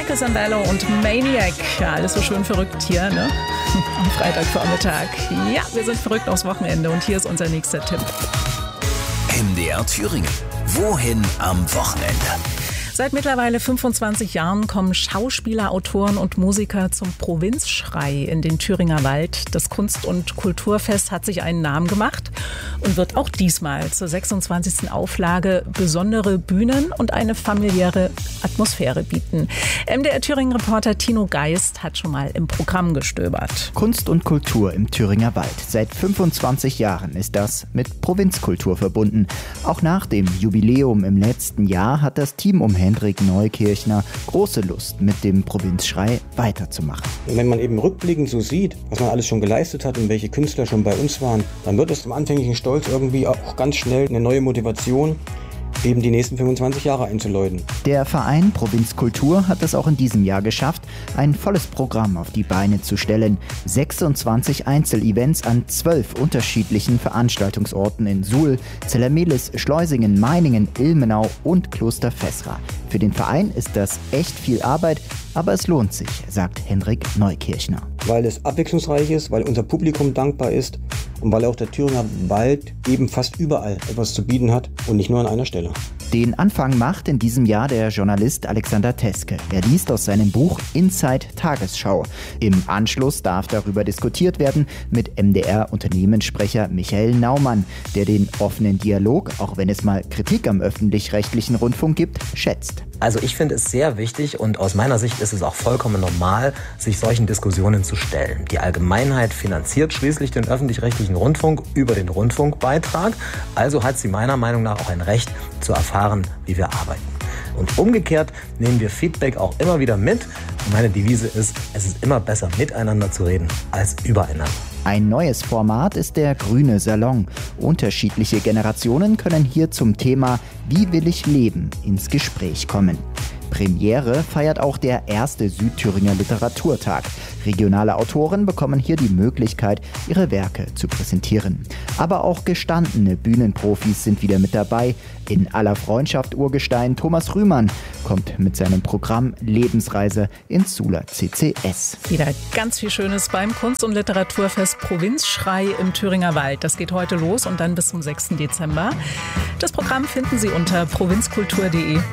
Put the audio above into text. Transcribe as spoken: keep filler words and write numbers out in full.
Michael Sambello und Maniac. Ja, alles so schön verrückt hier, ne? Am Freitagvormittag. Ja, wir sind verrückt aufs Wochenende und hier ist unser nächster Tipp. M D R Thüringen. Wohin am Wochenende? Seit mittlerweile fünfundzwanzig Jahren kommen Schauspieler, Autoren und Musiker zum Provinzschrei in den Thüringer Wald. Das Kunst- und Kulturfest hat sich einen Namen gemacht und wird auch diesmal zur sechsundzwanzigsten Auflage besondere Bühnen und eine familiäre Atmosphäre bieten. M D R Thüringen-Reporter Tino Geist hat schon mal im Programm gestöbert. Kunst und Kultur im Thüringer Wald. Seit fünfundzwanzig Jahren ist das mit Provinzkultur verbunden. Auch nach dem Jubiläum im letzten Jahr hat das Team um Hendrik Neukirchner große Lust, mit dem Provinzschrei weiterzumachen. Und wenn man eben rückblickend so sieht, was man alles schon geleistet hat und welche Künstler schon bei uns waren, dann wird es im anfänglichen Stolz irgendwie auch ganz schnell eine neue Motivation, eben die nächsten fünfundzwanzig Jahre einzuläuten. Der Verein Provinzkultur hat es auch in diesem Jahr geschafft, ein volles Programm auf die Beine zu stellen. sechsundzwanzig Einzelevents an zwölf unterschiedlichen Veranstaltungsorten in Suhl, Zellermelis, Schleusingen, Meiningen, Ilmenau und Kloster Fessra. Für den Verein ist das echt viel Arbeit, aber es lohnt sich, sagt Hendrik Neukirchner. Weil es abwechslungsreich ist, weil unser Publikum dankbar ist und weil auch der Thüringer Wald eben fast überall etwas zu bieten hat und nicht nur an einer Stelle. Den Anfang macht in diesem Jahr der Journalist Alexander Teske. Er liest aus seinem Buch Inside Tagesschau. Im Anschluss darf darüber diskutiert werden mit M D R-Unternehmenssprecher Michael Naumann, der den offenen Dialog, auch wenn es mal Kritik am öffentlich-rechtlichen Rundfunk gibt, schätzt. Also ich finde es sehr wichtig und aus meiner Sicht ist es auch vollkommen normal, sich solchen Diskussionen zu stellen. Die Allgemeinheit finanziert schließlich den öffentlich-rechtlichen Rundfunk über den Rundfunkbeitrag, also hat sie meiner Meinung nach auch ein Recht zu erfahren, wie wir arbeiten. Und umgekehrt nehmen wir Feedback auch immer wieder mit. Meine Devise ist, es ist immer besser miteinander zu reden als übereinander. Ein neues Format ist der Grüne Salon. Unterschiedliche Generationen können hier zum Thema Wie will ich leben ins Gespräch kommen. Premiere feiert auch der erste Südthüringer Literaturtag. Regionale Autoren bekommen hier die Möglichkeit, ihre Werke zu präsentieren. Aber auch gestandene Bühnenprofis sind wieder mit dabei. In aller Freundschaft Urgestein Thomas Rühmann kommt mit seinem Programm Lebensreise ins Suhler C C S. Wieder ganz viel Schönes beim Kunst- und Literaturfest Provinzschrei im Thüringer Wald. Das geht heute los und dann bis zum sechsten Dezember. Das Programm finden Sie unter provinzkultur punkt de.